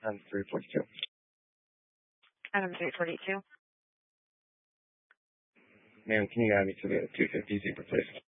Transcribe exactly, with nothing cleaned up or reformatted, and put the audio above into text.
I'm three forty-two. Item three forty-two. Ma'am, can you add me to the two fifty Zebra, please?